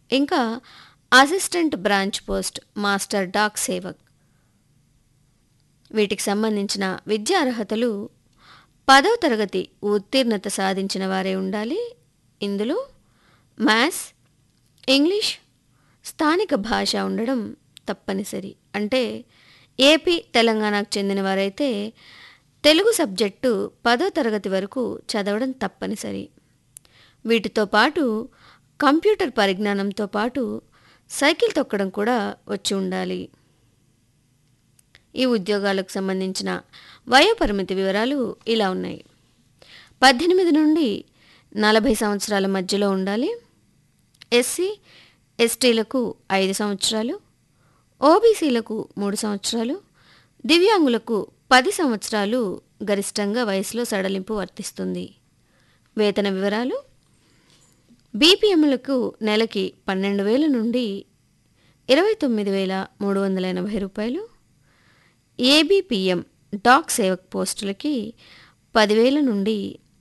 ఇంకా assistant branch post master dock Sevak. వీటికి సంబంధించిన విద్యా అర్హతలు 10వ తరగతి ఉత్తీర్ణత సాధించిన వారే ఉండాలి. ఇందులో మ్యాథ్స్, ఇంగ్లీష్, స్థానిక భాష ఉండడం తప్పనిసరి. అంటే ఏపీ, తెలంగాణకు చెందిన వారైతే తెలుగు సబ్జెక్టు 10వ తరగతి వరకు చదవడం తప్పనిసరి. వీటితో పాటు కంప్యూటర్ పరిజ్ఞానంతో పాటు సైకిల్ తొక్కడం కూడా వచ్చి ఉండాలి. ఈ ఉద్యోగాలకు సంబంధించిన వయోపరిమితి వివరాలు ఇలా ఉన్నాయి. 18 నుండి 40 సంవత్సరాల మధ్యలో ఉండాలి. ఎస్సీ, ఎస్టీలకు 5 సంవత్సరాలు, ఓబీసీలకు 3 సంవత్సరాలు, దివ్యాంగులకు 10 సంవత్సరాలు గరిష్టంగా వయసులో సడలింపు వర్తిస్తుంది. వేతన వివరాలు: బీపీఎంలకు నెలకి 12,000 నుండి 29,380 రూపాయలు, ఏబీపీఎం డాక్ సేవక్ పోస్టులకి 10,000 నుండి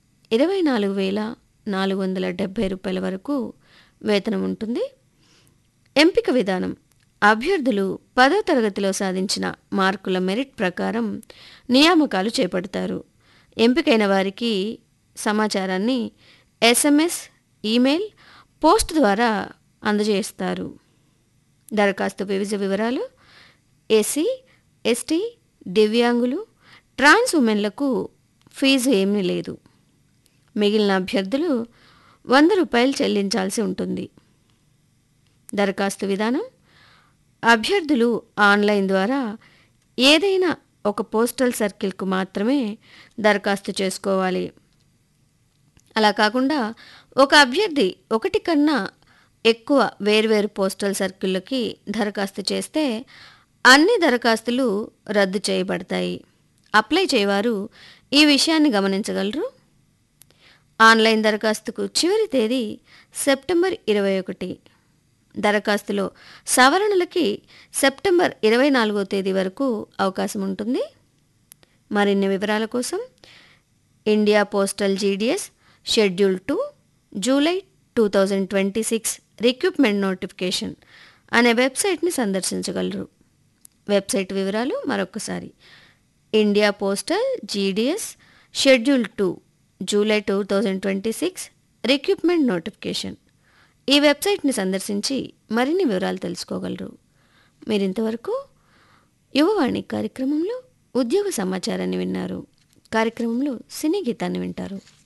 24,470 రూపాయల వరకు వేతనం ఉంటుంది. ఎంపిక విధానం: అభ్యర్థులు 10వ తరగతిలో సాధించిన మార్కుల మెరిట్ ప్రకారం నియామకాలు చేపడతారు. ఎంపికైన వారికి సమాచారాన్ని ఎస్ఎంఎస్, ఈమెయిల్, పోస్ట్ ద్వారా అందజేస్తారు. దరఖాస్తు వివరాలు: ఎస్సీ, ఎస్టీ, దివ్యాంగులు, ట్రాన్స్ ఉమెన్లకు ఫీజు ఏమీ లేదు. మిగిలిన అభ్యర్థులు 100 రూపాయలు చెల్లించాల్సి ఉంటుంది. దరఖాస్తు విధానం: అభ్యర్థులు ఆన్లైన్ ద్వారా ఏదైనా ఒక పోస్టల్ సర్కిల్కు మాత్రమే దరఖాస్తు చేసుకోవాలి. అలా కాకుండా ఒక అభ్యర్థి ఒకటి కన్నా ఎక్కువ వేర్వేరు పోస్టల్ సర్కిళ్ళకి దరఖాస్తు చేస్తే అన్ని దరఖాస్తులు రద్దు చేయబడతాయి. అప్లై చేయవారు ఈ విషయాన్ని గమనించగలరు. ఆన్లైన్ దరఖాస్తుకు చివరి తేదీ సెప్టెంబర్ 21. దరఖాస్తులో సవరణలకి సెప్టెంబర్ 24వ తేదీ వరకు అవకాశం ఉంటుంది. మరిన్ని వివరాల కోసం India postal GDS schedule 2 July 2026 recruitment notification అనే వెబ్సైట్ని సందర్శించగలరు. వెబ్సైట్ వివరాలు మరొకసారి: India postal GDS schedule 2 July 2026 recruitment notification. ఈ వెబ్సైట్ని సందర్శించి మరిన్ని వివరాలు తెలుసుకోగలరు. మీరింతవరకు యువవాణి కార్యక్రమంలో ఉద్యోగ సమాచారాన్ని విన్నారు. కార్యక్రమంలో సినీ గీతాన్ని వింటారు.